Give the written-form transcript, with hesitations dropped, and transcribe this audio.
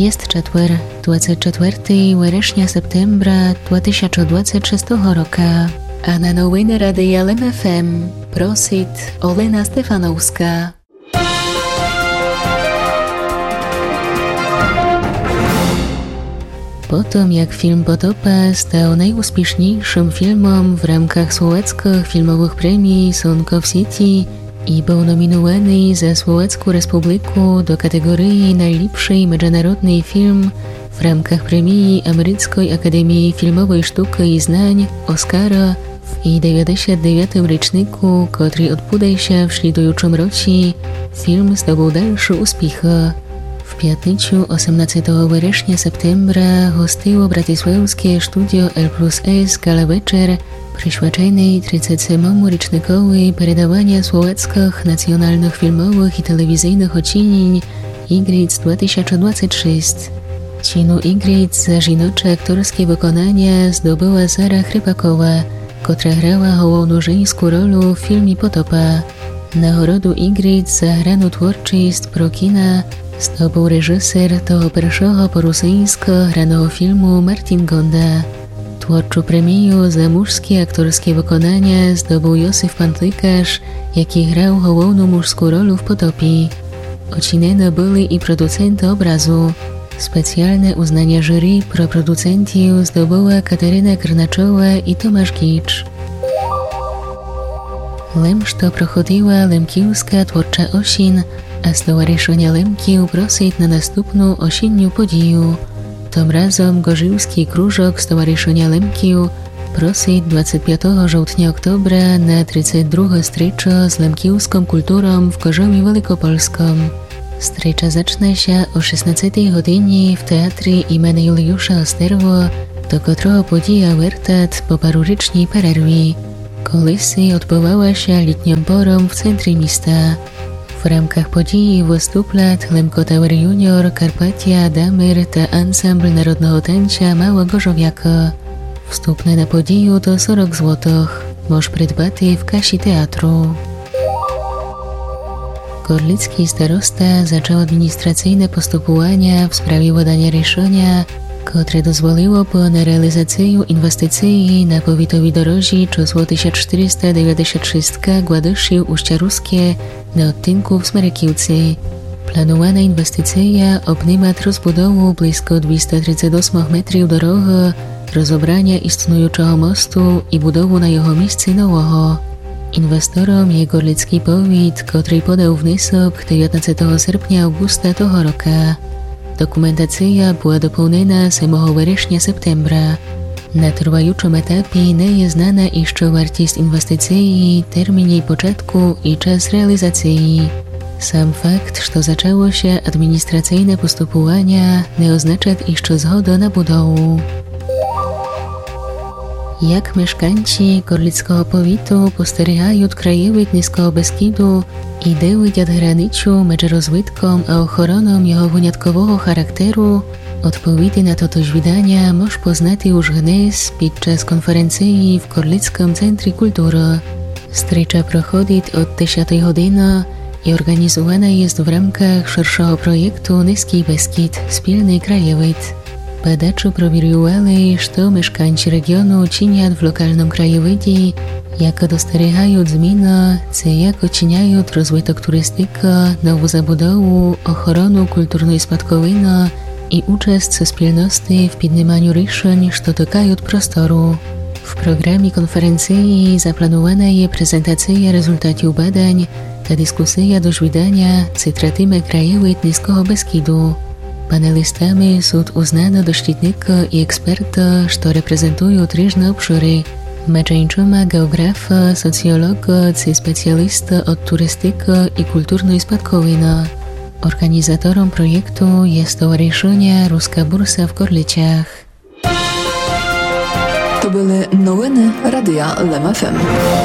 Jest четвер, 24 вересня септембра 2026 року. А на новини Радія ЛМФМ просить Олена Стефановська. Potom jak film Potopa stał najúspěšnějším filmem v rámkach Słowackich filmowych premii Sonko w City i był nominowany za Słowacką Republiku do kategorii najlepszy międzynarodny film w ramkach premii Ameryckiej Akademii Filmowej Sztuki i Znań Oscara w 99. roczniku, który odbył się w śledującym roku. Film zdobył dalsze uspechy. W piatniczu 18 września septembra hostiło bratysławskie studio L+S Gala Večer przyświadczony 37. rocznikowi передавania słowackich nacjonalnych filmowych i telewizyjnych odcinień Igric 2026. Cinu Igric za żinocze aktorskie wykonanie zdobyła Sara Chrypakowa, która grała główną żeńską rolę w filmie Potopa. Nagrodu Igric za graną twórczość pro kina zdobył reżyser toho pierwszego po rosyjsku granego filmu Martin Gonda. Twórczą premię za męskie aktorskie wykonanie zdobył Józef Pantlikarz, jaki grał główną męską rolę w Potopie. Ocinane byli i producenty obrazu. Specjalne uznanie jury pro producentów zdobyła Kateryna Krnaczowa i Tomasz Kicz. Lemšto prochodziła Lemkiewska twórcza osін, a Stowarzyszenie Lemkiów prosić na następną osiennią podію. Tym razem Gorzywski Krúžok Stowarzyszenia Lemkiów prosić 25 żołtnia oktobra na 32. stryczo z lemkiewską kulturą w Gorzowie Wielkopolskim. Strycza zacznie się o 16 godzinie w Teatrze imienia Juliusza Osterwo, do którego podija wertat po parurycznej przerwie. Kolisi odbywała się letnią porą w centrum miasta. W ramkach podії wystuplat Lemko Tower Junior, Karpatia, Damir ta ansambl narodnego tańca Mała Gorzowiaka. Wstupne na podію to 40 złotych. Możesz prydbaty w kasie teatru. Gorlicki starosta zaczął administracyjne postępowania w sprawie wydania решenia, które dozwoliło na realizację inwestycji na powiatowej drodze czysło 1496 Gładyszów-Uście Ruskie na odtynku w Smerekiwcy. Planowana inwestycja obejmie rozbudowę blisko 238 metrów drogi, rozebranie istniejącego mostu i budowę na jego miejscu nowego. Inwestorem jest Gorlicki powiat, który podał wniosek 19 sierpnia Augusta tego roku. Dokumentacja była dopełniona 7 września septembra. Na trwającym etapie nie jest znana jeszcze wartość inwestycji, termin jej początku i czas realizacji. Sam fakt, że zaczęło się administracyjne postępowania, nie oznacza jeszcze zgody na budowę. Jak mieszkańcy Gorlickiego powiatu postrzegają krajowid Niskiego Beskidu i dewidят graniczu między rozwitką a ochroną jego wyjątkowego charakteru, odpowiedzi na to wydania możesz poznać już dnes podczas konferencji w Gorlickim Centrum Kultury. Strycza prochodzi od 10 godziny i organizowana jest w ramkach szerszego projektu Niski Beskid – Wspólny krajowid. Badacze proweriowali, co mieszkańcy regionu czynią w lokalnym krajowidzie, jak dostrzegają zmiany, jak oceniają rozwój turystyki, nową zabudowę, ochronę kulturnej spadkowiny i uczest wspólności w podejmowaniu решeń, co dotykają prostoru. W programie konferencji zaplanowana jest prezentacja rezultatów badań, ta dyskusja do wydania cytratimy krajowid Niskiego Beskidu. Panelistami są uznani doświadczeni i eksperci, co reprezentują różne obszary, między innymi geografa, socjologa i specjalista od turystyki i kulturnej spadkowiny. Organizatorem projektu jest Stowarzyszenie Ruska Bursa w Gorlicach. To były nowiny Radia LMFM.